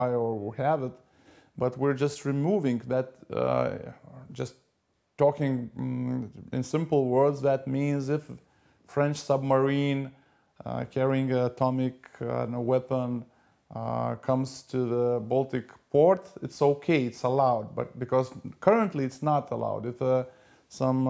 or have it, but we're just removing that, just talking in simple words, that means if French submarine carrying an atomic weapon comes to the Baltic port, it's okay, it's allowed, but because currently it's not allowed. If some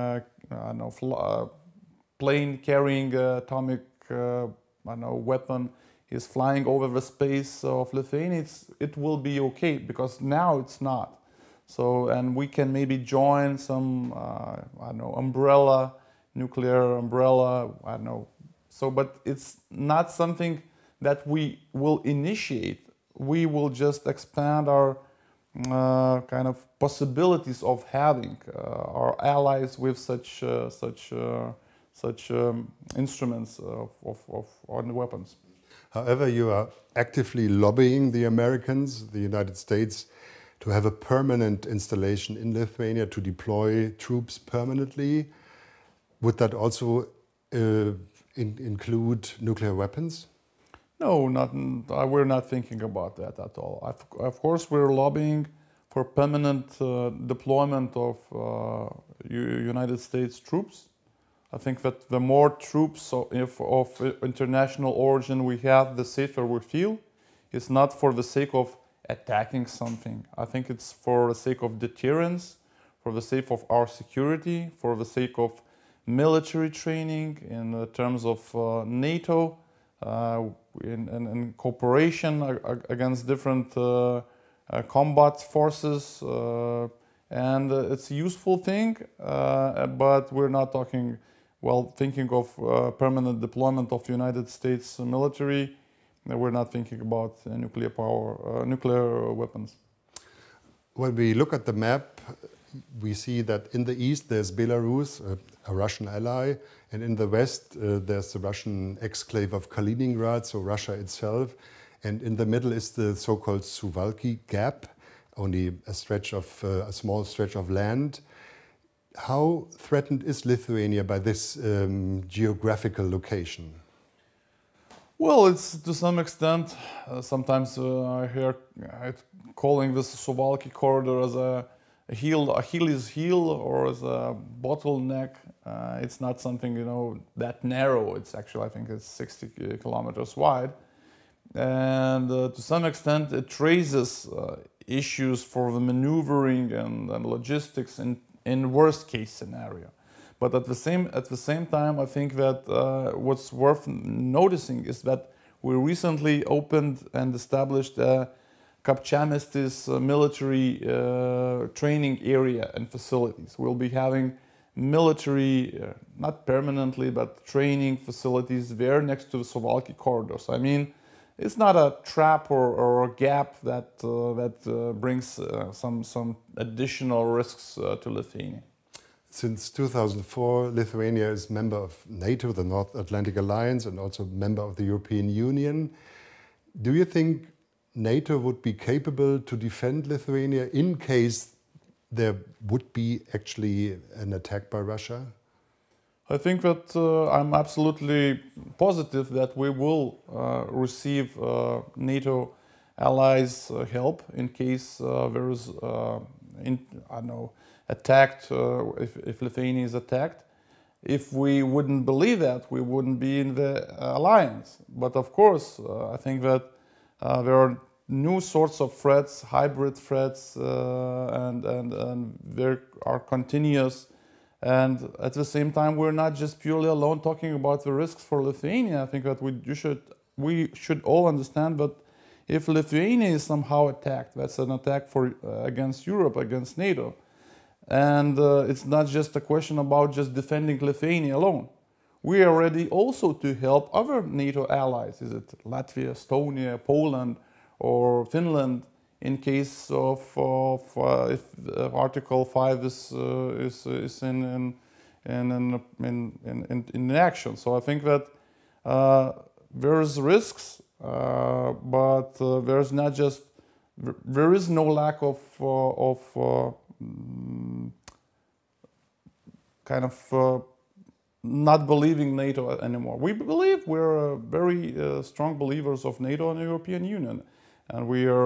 plane carrying atomic weapon is flying over the space of Lithuania, it will be okay, because now it's not. So, and we can maybe join some, umbrella, nuclear umbrella, I don't know. So, but it's not something that we will initiate. We will just expand our kind of possibilities of having our allies with such instruments on weapons. However, you are actively lobbying the Americans, the United States, to have a permanent installation in Lithuania, to deploy troops permanently. Would that also include nuclear weapons? No, we're not thinking about that at all. Of course, we're lobbying for permanent deployment of United States troops. I think that the more troops of international origin we have, the safer we feel. It's not for the sake of attacking something. I think it's for the sake of deterrence, for the sake of our security, for the sake of military training in terms of NATO, in cooperation against different combat forces. And it's a useful thing, but we're not talking, thinking of permanent deployment of United States military. We're not thinking about nuclear power, nuclear weapons. When we look at the map, we see that in the east there's Belarus, a Russian ally, and in the west there's the Russian exclave of Kaliningrad, so Russia itself, and in the middle is the so-called Suwalki Gap, only a small stretch of land. How threatened is Lithuania by this geographical location? Well, it's to some extent. Sometimes I hear calling this Suwalki corridor as a Achilles heel or as a bottleneck. It's not something that narrow. It's actually, I think it's 60 kilometers wide, and to some extent it raises issues for the maneuvering and logistics in worst case scenario. But at the same time, I think that what's worth noticing is that we recently opened and established a Kapčiamiestis military training area and facilities. We'll be having military, not permanently, but training facilities there next to the Suwalki corridors. I mean, it's not a trap or a gap that brings some additional risks to Lithuania. Since 2004, Lithuania is member of NATO, the North Atlantic Alliance, and also member of the European Union. Do you think NATO would be capable to defend Lithuania in case there would be actually an attack by Russia? I think that I'm absolutely positive that we will receive NATO allies' help in case there is, attacked, if Lithuania is attacked. If we wouldn't believe that, we wouldn't be in the alliance. But of course, I think that there are new sorts of threats, hybrid threats, and there are continuous. And at the same time, we're not just purely alone talking about the risks for Lithuania. I think that we should all understand that if Lithuania is somehow attacked, that's an attack against Europe, against NATO. And it's not just a question about just defending Lithuania alone. We are ready also to help other NATO allies. Is it Latvia, Estonia, Poland, or Finland? In case of if Article 5 is in action. So I think that there's risks, but there's not just there is no lack of kind of not believing NATO anymore. We believe we're very strong believers of NATO and the European Union, and we are